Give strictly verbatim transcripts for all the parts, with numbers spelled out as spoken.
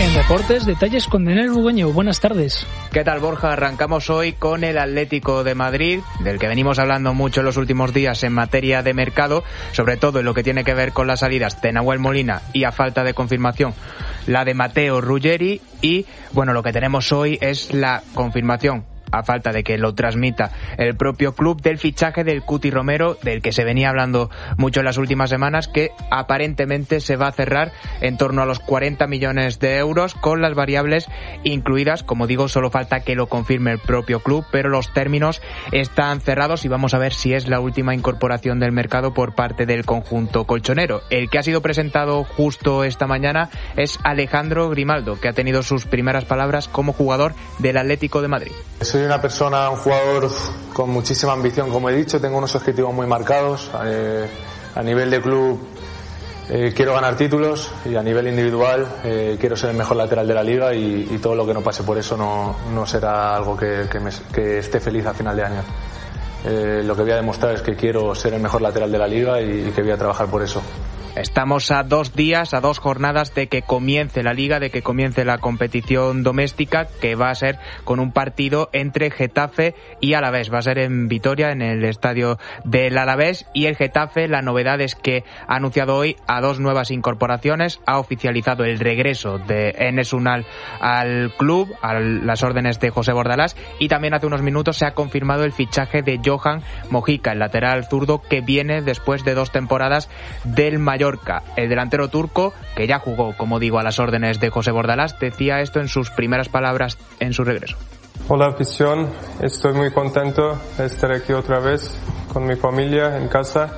En Deportes, detalles con Daniel Bugueño. Buenas tardes. ¿Qué tal, Borja? Arrancamos hoy con el Atlético de Madrid, del que venimos hablando mucho en los últimos días en materia de mercado, sobre todo en lo que tiene que ver con las salidas de Nahuel Molina y, a falta de confirmación, la de Matteo Ruggeri. Y, bueno, lo que tenemos hoy es la confirmación, a falta de que lo transmita el propio club, del fichaje del Cuti Romero, del que se venía hablando mucho en las últimas semanas, que aparentemente se va a cerrar en torno a los cuarenta millones de euros, con las variables incluidas. Como digo, solo falta que lo confirme el propio club, pero los términos están cerrados y vamos a ver si es la última incorporación del mercado por parte del conjunto colchonero. El que ha sido presentado justo esta mañana es Alejandro Grimaldo, que ha tenido sus primeras palabras como jugador del Atlético de Madrid. Soy una persona, un jugador con muchísima ambición, como he dicho, tengo unos objetivos muy marcados. Eh, a nivel de club eh, quiero ganar títulos, y a nivel individual eh, quiero ser el mejor lateral de la liga, y, y todo lo que no pase por eso no, no será algo que, que, me, que esté feliz a final de año. Eh, lo que voy a demostrar es que quiero ser el mejor lateral de la liga y, y que voy a trabajar por eso. Estamos a dos días, a dos jornadas de que comience la Liga, de que comience la competición doméstica, que va a ser con un partido entre Getafe y Alavés. Va a ser en Vitoria, en el estadio del Alavés, y el Getafe, la novedad es que ha anunciado hoy a dos nuevas incorporaciones. Ha oficializado el regreso de Enes Unal al club, a las órdenes de José Bordalás, y también hace unos minutos se ha confirmado el fichaje de Johan Mojica, el lateral zurdo que viene después de dos temporadas del Mallorca. El delantero turco, que ya jugó, como digo, a las órdenes de José Bordalás, decía esto en sus primeras palabras en su regreso. Hola afición, estoy muy contento de estar aquí otra vez con mi familia en casa,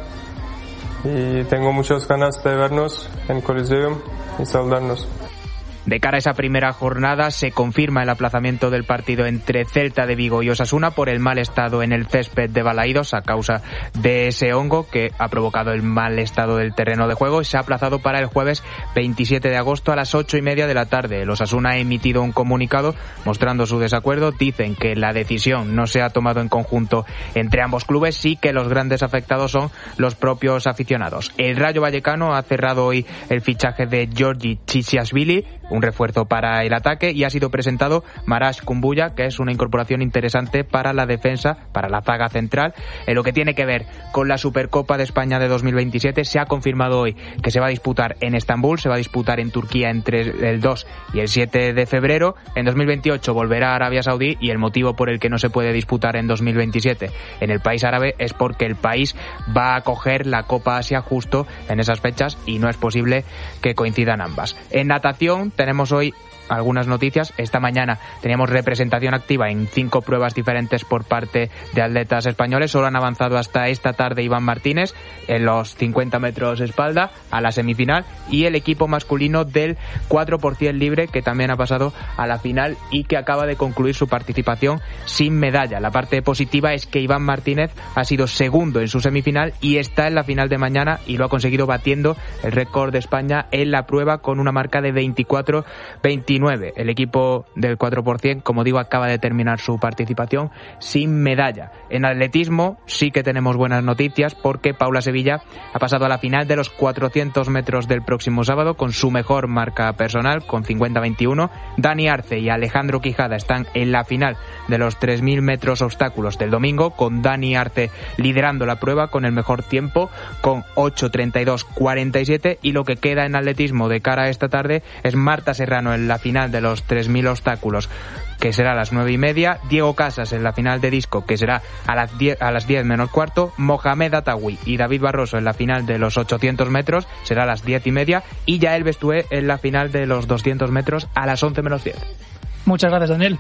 y tengo muchas ganas de vernos en Coliseum y saludarnos. De cara a esa primera jornada, se confirma el aplazamiento del partido entre Celta de Vigo y Osasuna por el mal estado en el césped de Balaídos a causa de ese hongo que ha provocado el mal estado del terreno de juego, y se ha aplazado para el jueves veintisiete de agosto a las ocho y media de la tarde. El Osasuna ha emitido un comunicado mostrando su desacuerdo. Dicen que la decisión no se ha tomado en conjunto entre ambos clubes, sí que los grandes afectados son los propios aficionados. El Rayo Vallecano ha cerrado hoy el fichaje de Georgi Chisiashvili, un refuerzo para el ataque, y ha sido presentado Marash Kumbuya, que es una incorporación interesante para la defensa, para la zaga central. En lo que tiene que ver con la Supercopa de España de dos mil veintisiete, se ha confirmado hoy que se va a disputar en Estambul, se va a disputar en Turquía entre el dos y el siete de febrero. En dos mil veintiocho volverá a Arabia Saudí, y el motivo por el que no se puede disputar en dos mil veintisiete en el país árabe es porque el país va a acoger la Copa Asia justo en esas fechas y no es posible que coincidan ambas. En natación tenemos hoy algunas noticias. Esta mañana teníamos representación activa en cinco pruebas diferentes por parte de atletas españoles. Solo han avanzado hasta esta tarde Iván Martínez en los cincuenta metros espalda a la semifinal, y el equipo masculino del cuatro por cien libre, que también ha pasado a la final y que acaba de concluir su participación sin medalla. La parte positiva es que Iván Martínez ha sido segundo en su semifinal y está en la final de mañana, y lo ha conseguido batiendo el récord de España en la prueba con una marca de veinticuatro veintinueve. El equipo del cuatro por cien, como digo, acaba de terminar su participación sin medalla. En atletismo sí que tenemos buenas noticias, porque Paula Sevilla ha pasado a la final de los cuatrocientos metros del próximo sábado con su mejor marca personal, con cincuenta veintiuno. Dani Arce y Alejandro Quijada están en la final de los tres mil metros obstáculos del domingo, con Dani Arce liderando la prueba con el mejor tiempo, con ocho treinta y dos cuarenta y siete. Y lo que queda en atletismo de cara a esta tarde es Marta Serrano en la final de los tres mil obstáculos, que será a las nueve y media, Diego Casas en la final de disco, que será a las diez, a las diez menos cuarto, Mohamed Atawi y David Barroso en la final de los ochocientos metros, será a las diez y media, y Yael Bestué en la final de los doscientos metros a las once menos diez. Muchas gracias, Daniel.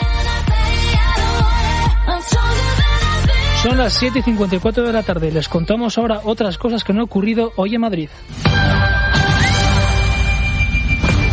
Son las siete y cincuenta y cuatro de la tarde. Les contamos ahora otras cosas que no han ocurrido hoy en Madrid.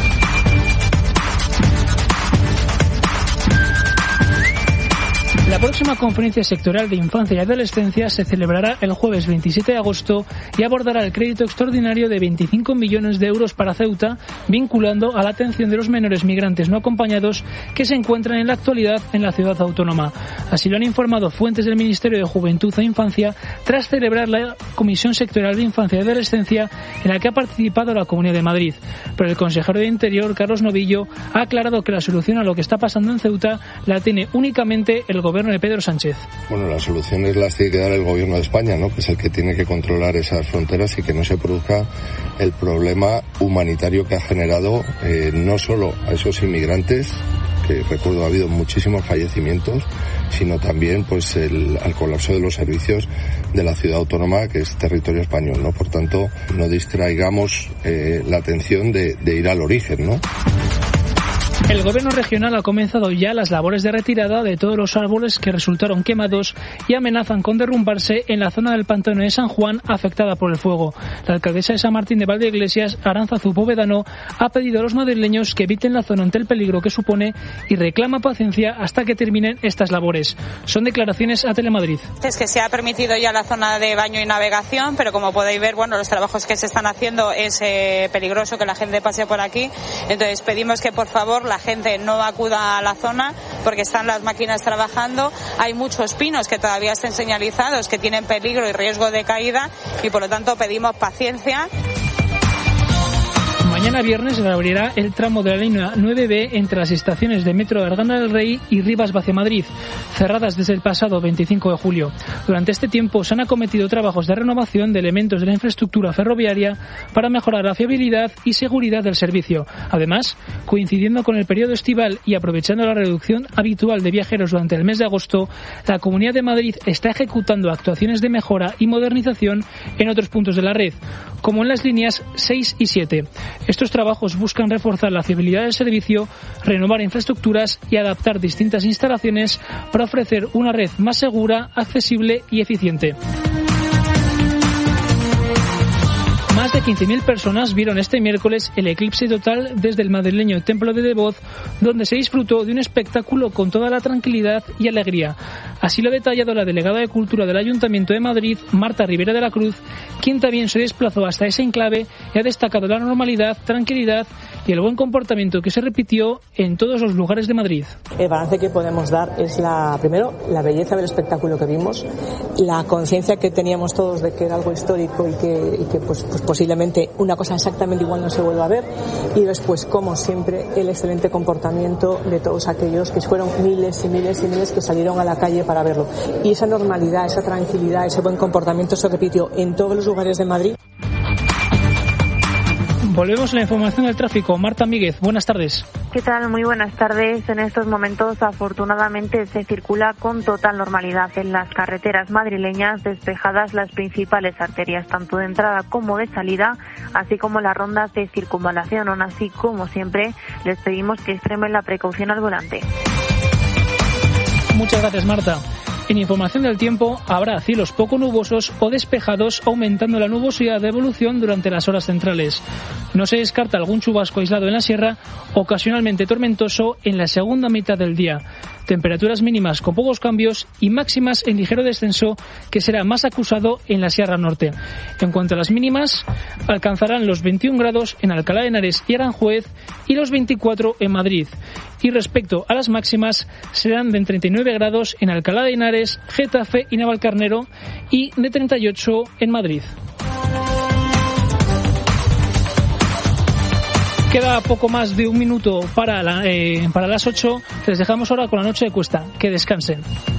La próxima próxima conferencia sectorial de infancia y adolescencia se celebrará el jueves veintisiete de agosto y abordará el crédito extraordinario de veinticinco millones de euros para Ceuta, vinculando a la atención de los menores migrantes no acompañados que se encuentran en la actualidad en la ciudad autónoma. Así lo han informado fuentes del Ministerio de Juventud e Infancia tras celebrar la Comisión Sectorial de Infancia y Adolescencia en la que ha participado la Comunidad de Madrid. Pero el consejero de Interior, Carlos Novillo, ha aclarado que la solución a lo que está pasando en Ceuta la tiene únicamente el gobierno de Pedro Sánchez. Bueno, las soluciones las tiene que dar el gobierno de España, ¿no?, que es el que tiene que controlar esas fronteras y que no se produzca el problema humanitario que ha generado eh, no solo a esos inmigrantes, que recuerdo ha habido muchísimos fallecimientos, sino también pues el al colapso de los servicios de la ciudad autónoma, que es territorio español, ¿no? Por tanto, no distraigamos eh, la atención de, de ir al origen, ¿no? El gobierno regional ha comenzado ya las labores de retirada de todos los árboles que resultaron quemados y amenazan con derrumbarse en la zona del pantano de San Juan afectada por el fuego. La alcaldesa de San Martín de Valdeiglesias, Aránzazu Povedano, ha pedido a los madrileños que eviten la zona ante el peligro que supone y reclama paciencia hasta que terminen estas labores. Son declaraciones a Telemadrid. Es que se ha permitido ya la zona de baño y navegación, pero como podéis ver, bueno, los trabajos que se están haciendo es eh, peligroso que la gente pase por aquí. Entonces pedimos que por favor la gente no acuda a la zona porque están las máquinas trabajando. Hay muchos pinos que todavía están señalizados que tienen peligro y riesgo de caída y por lo tanto pedimos paciencia. Mañana viernes se reabrirá el tramo de la línea nueve B entre las estaciones de Metro de Arganda del Rey y Rivas hacia Madrid, cerradas desde el pasado veinticinco de julio. Durante este tiempo se han acometido trabajos de renovación de elementos de la infraestructura ferroviaria para mejorar la fiabilidad y seguridad del servicio. Además, coincidiendo con el periodo estival y aprovechando la reducción habitual de viajeros durante el mes de agosto, la Comunidad de Madrid está ejecutando actuaciones de mejora y modernización en otros puntos de la red, como en las líneas seis y siete. Estos trabajos buscan reforzar la fiabilidad del servicio, renovar infraestructuras y adaptar distintas instalaciones para ofrecer una red más segura, accesible y eficiente. Más de quince mil personas vieron este miércoles el eclipse total desde el madrileño Templo de Devoz, donde se disfrutó de un espectáculo con toda la tranquilidad y alegría. Así lo ha detallado la delegada de Cultura del Ayuntamiento de Madrid, Marta Rivera de la Cruz, quien también se desplazó hasta ese enclave y ha destacado la normalidad, tranquilidad y el buen comportamiento que se repitió en todos los lugares de Madrid. El balance que podemos dar es, la primero, la belleza del espectáculo que vimos, la conciencia que teníamos todos de que era algo histórico y que, y que pues, pues posiblemente una cosa exactamente igual no se vuelva a ver, y después, como siempre, el excelente comportamiento de todos aquellos que fueron miles y miles y miles que salieron a la calle para verlo. Y esa normalidad, esa tranquilidad, ese buen comportamiento se repitió en todos los lugares de Madrid. Volvemos a la información del tráfico. Marta Míguez, buenas tardes. ¿Qué tal? Muy buenas tardes. En estos momentos, afortunadamente, se circula con total normalidad en las carreteras madrileñas, despejadas las principales arterias, tanto de entrada como de salida, así como las rondas de circunvalación. Aún así, como siempre, les pedimos que extremen la precaución al volante. Muchas gracias, Marta. En información del tiempo, habrá cielos poco nubosos o despejados, aumentando la nubosidad de evolución durante las horas centrales. No se descarta algún chubasco aislado en la sierra, ocasionalmente tormentoso en la segunda mitad del día. Temperaturas mínimas con pocos cambios y máximas en ligero descenso, que será más acusado en la Sierra Norte. En cuanto a las mínimas, alcanzarán los veintiún grados en Alcalá de Henares y Aranjuez y los veinticuatro en Madrid. Y respecto a las máximas, serán de treinta y nueve grados en Alcalá de Henares, Getafe y Navalcarnero y de treinta y ocho en Madrid. Queda poco más de un minuto para, la, eh, para las ocho. Les dejamos ahora con la noche de Cuesta. Que descansen.